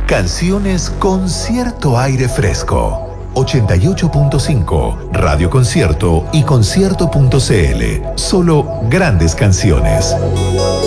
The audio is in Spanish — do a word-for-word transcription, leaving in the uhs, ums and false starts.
Canciones con cierto aire fresco. ochenta y ocho punto cinco, Radio Concierto y concierto punto c l. Solo grandes canciones.